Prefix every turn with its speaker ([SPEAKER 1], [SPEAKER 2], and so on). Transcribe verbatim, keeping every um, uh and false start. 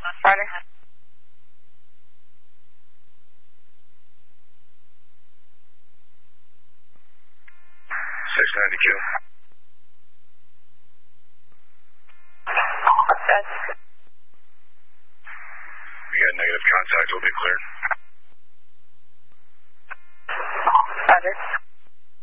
[SPEAKER 1] Roger.
[SPEAKER 2] six ninety Q.
[SPEAKER 1] Yes.
[SPEAKER 2] We got negative contact. We'll be cleared.
[SPEAKER 1] Roger.